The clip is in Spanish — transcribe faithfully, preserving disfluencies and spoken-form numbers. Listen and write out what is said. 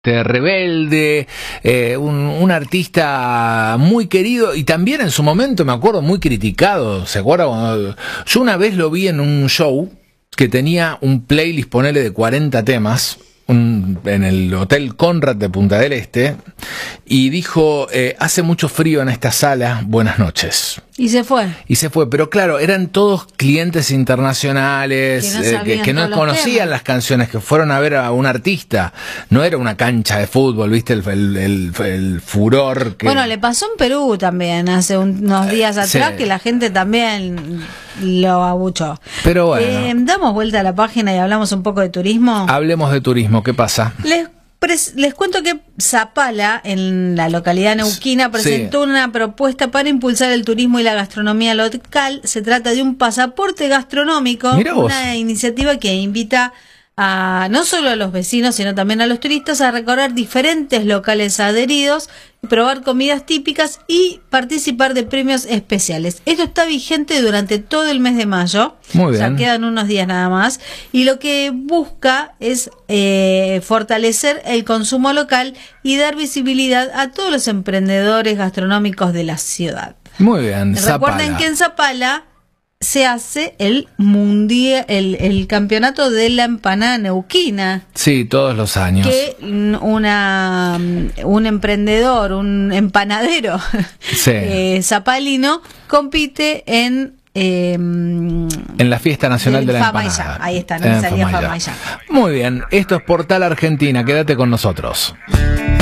rebelde, eh, un, un artista muy querido y también en su momento, me acuerdo, muy criticado. ¿Se acuerda? Cuando yo una vez lo vi en un show que tenía un playlist, ponele, de cuarenta temas, un, en el Hotel Conrad de Punta del Este, y dijo, eh, hace mucho frío en esta sala, buenas noches. Y se fue. Y se fue, pero claro, eran todos clientes internacionales, que no, eh, que, que no conocían las canciones, que fueron a ver a un artista. No era una cancha de fútbol, ¿viste? El, el, el, el furor. Que... Bueno, le pasó en Perú también, hace unos días atrás, sí, que la gente también lo abuchó. Pero bueno. Eh, damos vuelta a la página y hablamos un poco de turismo. Hablemos de turismo, ¿qué pasa? Les Les cuento que Zapala, en la localidad neuquina, presentó sí. una propuesta para impulsar el turismo y la gastronomía local. Se trata de un pasaporte gastronómico, una iniciativa que invita a no solo a los vecinos, sino también a los turistas a recorrer diferentes locales adheridos, probar comidas típicas y participar de premios especiales. Esto está vigente durante todo el mes de mayo. Muy bien. O sea, quedan unos días nada más. Y lo que busca es eh, fortalecer el consumo local y dar visibilidad a todos los emprendedores gastronómicos de la ciudad. Muy bien. Recuerden Zapala. que en Zapala se hace el mundial, el, el campeonato de la empanada neuquina. Sí, todos los años. Que una un emprendedor, un empanadero sí. eh, zapalino compite en eh, en la fiesta nacional de la empanada. Fama y ya. Ahí está, no salía Fama y ya. Muy bien, esto es Portal Argentina, quédate con nosotros.